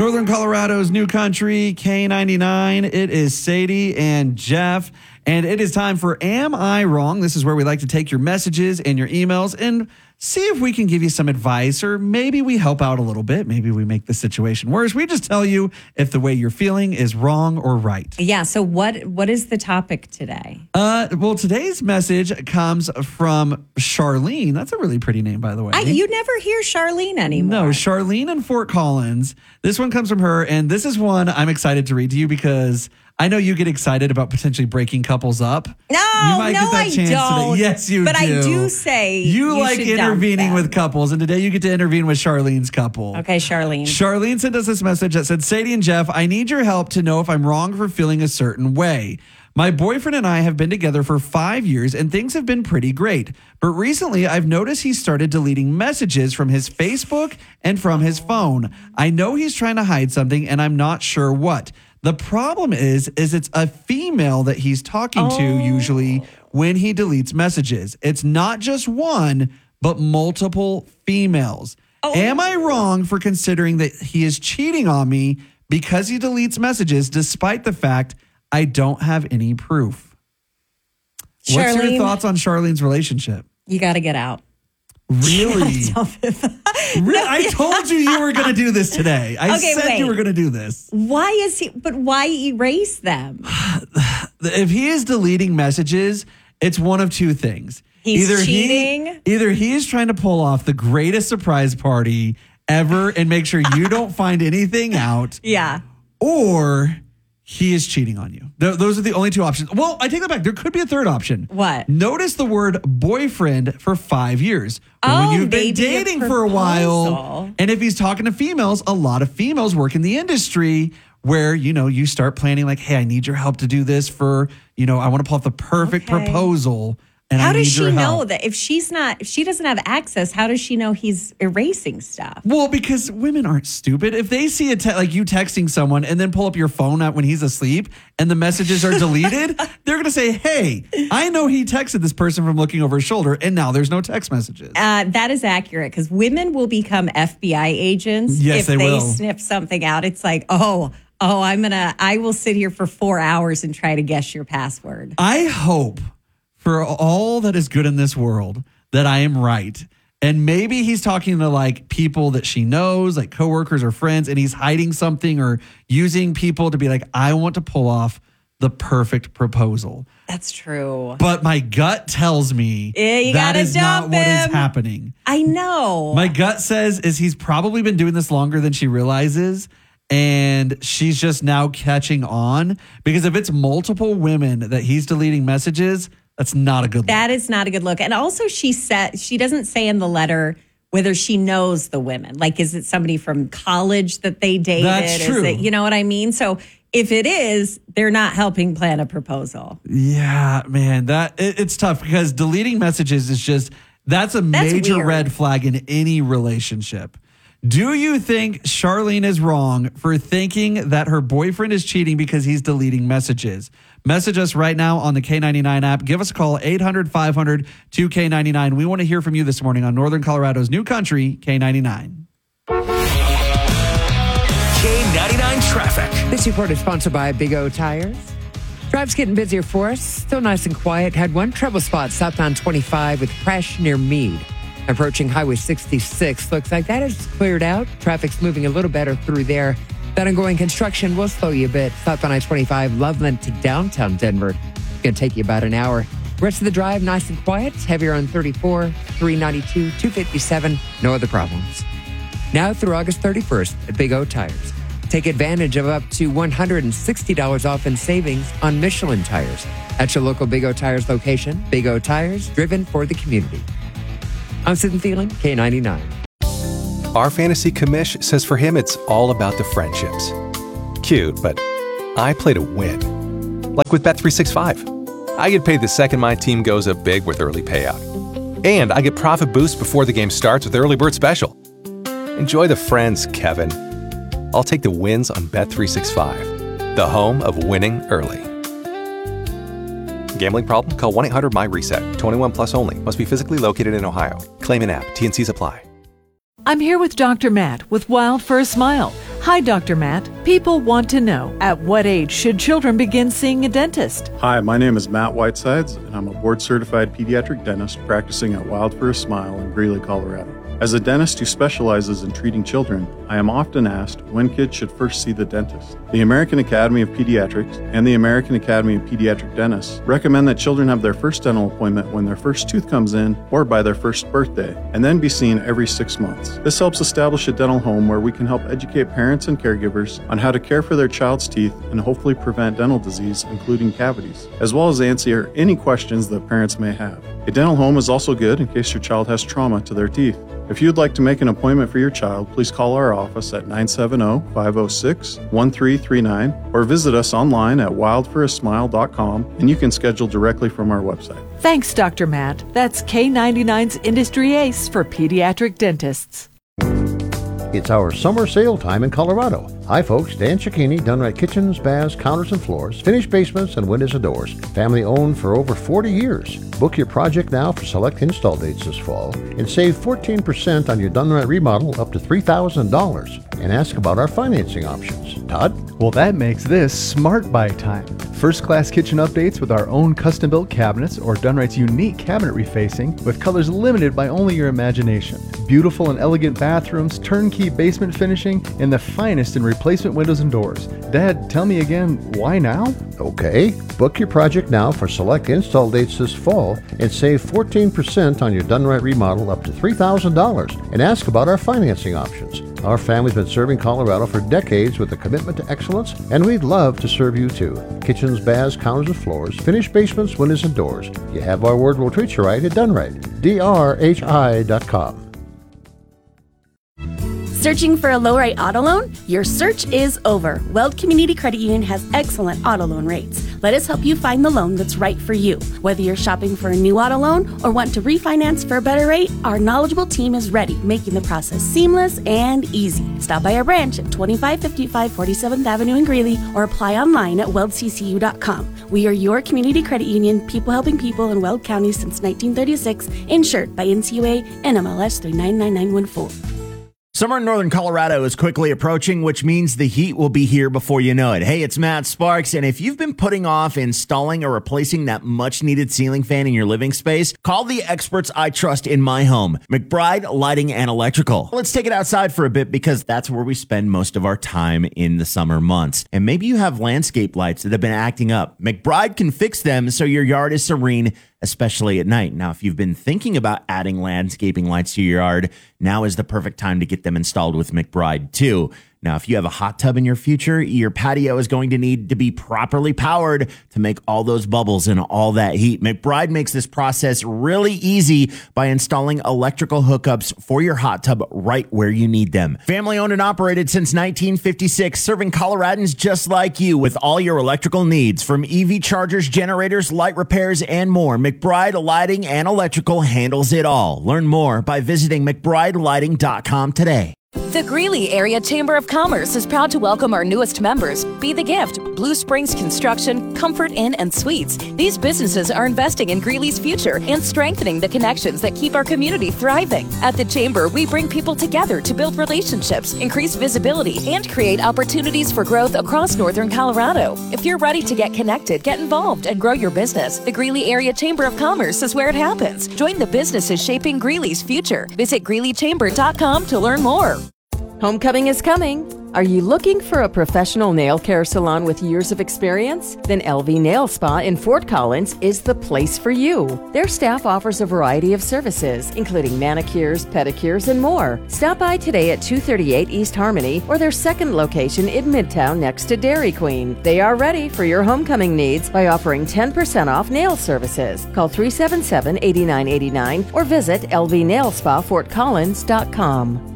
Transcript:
Northern Colorado's New Country, K99. It is Sadie and Jeff, and it is time for Am I Wrong? This is where we like to take your messages and your emails and see if we can give you some advice, or maybe we help out a little bit. Maybe we make the situation worse. We just tell you if the way you're feeling is wrong or right. Yeah, so what is the topic today? Well, today's message comes from Charlene. That's a really pretty name, by the way. You never hear Charlene anymore. No, Charlene in Fort Collins. This one comes from her, and this is one I'm excited to read to you because I know you get excited about potentially breaking couples up. No, I don't. Today. Yes, you but do. I do say you like intervening with couples, and today you get to intervene with Charlene's couple. Okay, Charlene. Charlene sent us this message that said, Sadie and Jeff, I need your help to know if I'm wrong for feeling a certain way. My boyfriend and I have been together for 5 years and things have been pretty great. But recently I've noticed he started deleting messages from his Facebook and from his phone. I know he's trying to hide something and I'm not sure what. The problem is it's a female that he's talking to usually when he deletes messages. It's not just one, but multiple females. Am I wrong for considering that he is cheating on me because he deletes messages despite the fact I don't have any proof? What's your thoughts on Charlene's relationship? You got to get out. Really? I told you were going to do this today. I said you were going to do this. Why erase them? If he is deleting messages, it's one of two things. He's cheating. Either he is trying to pull off the greatest surprise party ever and make sure you don't find anything out. Yeah. Or he is cheating on you. Those are the only two options. Well, I take that back. There could be a third option. What? Notice the word boyfriend for 5 years. When you've been dating for a while. And if he's talking to females, a lot of females work in the industry where, you start planning like, hey, I need your help to do this for, I want to pull off the perfect proposal. And how does she know that if she doesn't have access, how does she know he's erasing stuff? Well, because women aren't stupid. If they see like you texting someone and then pull up your phone out when he's asleep and the messages are deleted, they're going to say, hey, I know he texted this person from looking over his shoulder and now there's no text messages. That is accurate because women will become FBI agents if they sniff something out. It's like, I will sit here for 4 hours and try to guess your password. I hope for all that is good in this world that I am right. And maybe he's talking to like people that she knows, like coworkers or friends, and he's hiding something or using people to be like, I want to pull off the perfect proposal. That's true. But my gut tells me that is not what is happening. I know. My gut says he's probably been doing this longer than she realizes. And she's just now catching on because if it's multiple women that he's deleting messages, that's not a good look. That is not a good look. And also she doesn't say in the letter whether she knows the women. Like, is it somebody from college that they dated? That's true. Is it, you know what I mean? So if it is, they're not helping plan a proposal. Yeah, man, it's tough because deleting messages is that's a major red flag in any relationship. Do you think Charlene is wrong for thinking that her boyfriend is cheating because he's deleting messages? Message us right now on the K99 app. Give us a call, 800-500-2K99. We want to hear from you this morning on Northern Colorado's New Country, K99. K99 Traffic. This report is sponsored by Big O Tires. Drive's getting busier for us. Still nice and quiet. Had one trouble spot southbound 25 with crash near Meade. Approaching Highway 66. Looks like that is cleared out. Traffic's moving a little better through there. That ongoing construction will slow you a bit. Southbound I-25, Loveland to downtown Denver. It's going to take you about an hour. Rest of the drive, nice and quiet. Heavier on 34, 392, 257. No other problems. Now through August 31st at Big O Tires. Take advantage of up to $160 off in savings on Michelin tires. At your local Big O Tires location. Big O Tires, driven for the community. I'm Sid Thielen, K99. Our fantasy commish says for him it's all about the friendships. Cute, but I play to win. Like with Bet365. I get paid the second my team goes up big with early payout. And I get profit boost before the game starts with Early Bird Special. Enjoy the friends, Kevin. I'll take the wins on Bet365, the home of winning early. Gambling problem? Call 1-800-MY-RESET. 21 plus only. Must be physically located in Ohio. Claim an app. T&Cs apply. I'm here with Dr. Matt with Wild for a Smile. Hi, Dr. Matt. People want to know, at what age should children begin seeing a dentist? Hi, my name is Matt Whitesides, and I'm a board-certified pediatric dentist practicing at Wild for a Smile in Greeley, Colorado. As a dentist who specializes in treating children, I am often asked when kids should first see the dentist. The American Academy of Pediatrics and the American Academy of Pediatric Dentists recommend that children have their first dental appointment when their first tooth comes in or by their first birthday, and then be seen every 6 months. This helps establish a dental home where we can help educate parents and caregivers on how to care for their child's teeth and hopefully prevent dental disease, including cavities, as well as answer any questions that parents may have. A dental home is also good in case your child has trauma to their teeth. If you'd like to make an appointment for your child, please call our office at 970-506-1339 or visit us online at wildforasmile.com, and you can schedule directly from our website. Thanks, Dr. Matt. That's K99's Industry Ace for pediatric dentists. It's our summer sale time in Colorado. Hi folks, Dan Cicchini, done right kitchens, baths, counters and floors, finished basements and windows and doors. Family owned for over 40 years. Book your project now for select install dates this fall and save 14% on your done right remodel up to $3,000. And ask about our financing options. Todd? Well, that makes this Smart Buy time. First-class kitchen updates with our own custom-built cabinets or Done Right's unique cabinet refacing with colors limited by only your imagination. Beautiful and elegant bathrooms, turnkey basement finishing, and the finest in replacement windows and doors. Dad, tell me again, why now? Okay, book your project now for select install dates this fall and save 14% on your Done Right remodel up to $3,000 and ask about our financing options. Our family's been serving Colorado for decades with a commitment to excellence, and we'd love to serve you too. Kitchens, baths, counters and floors, finished basements, windows and doors. You have our word, we'll treat you right at Done Right. DRHI.com. Searching for a low-rate auto loan? Your search is over. Weld Community Credit Union has excellent auto loan rates. Let us help you find the loan that's right for you. Whether you're shopping for a new auto loan or want to refinance for a better rate, our knowledgeable team is ready, making the process seamless and easy. Stop by our branch at 2555 47th Avenue in Greeley or apply online at weldccu.com. We are your community credit union, people helping people in Weld County since 1936, insured by NCUA and MLS 399914. Summer in northern Colorado is quickly approaching, which means the heat will be here before you know it. Hey, it's Matt Sparks, and if you've been putting off installing or replacing that much-needed ceiling fan in your living space, call the experts I trust in my home, McBride Lighting and Electrical. Let's take it outside for a bit because that's where we spend most of our time in the summer months. And maybe you have landscape lights that have been acting up. McBride can fix them so your yard is serene, especially at night. Now, if you've been thinking about adding landscaping lights to your yard, now is the perfect time to get them installed with McBride too. Now, if you have a hot tub in your future, your patio is going to need to be properly powered to make all those bubbles and all that heat. McBride makes this process really easy by installing electrical hookups for your hot tub right where you need them. Family owned and operated since 1956, serving Coloradans just like you with all your electrical needs, from EV chargers, generators, light repairs, and more. McBride Lighting and Electrical handles it all. Learn more by visiting McBrideLighting.com today. The Greeley Area Chamber of Commerce is proud to welcome our newest members, Be the Gift, Blue Springs Construction, Comfort Inn and Suites. These businesses are investing in Greeley's future and strengthening the connections that keep our community thriving. At the Chamber, we bring people together to build relationships, increase visibility, and create opportunities for growth across northern Colorado. If you're ready to get connected, get involved, and grow your business, the Greeley Area Chamber of Commerce is where it happens. Join the businesses shaping Greeley's future. Visit GreeleyChamber.com to learn more. Homecoming is coming. Are you looking for a professional nail care salon with years of experience? Then LV Nail Spa in Fort Collins is the place for you. Their staff offers a variety of services, including manicures, pedicures, and more. Stop by today at 238 East Harmony or their second location in Midtown next to Dairy Queen. They are ready for your homecoming needs by offering 10% off nail services. Call 377-8989 or visit lvnailspafortcollins.com.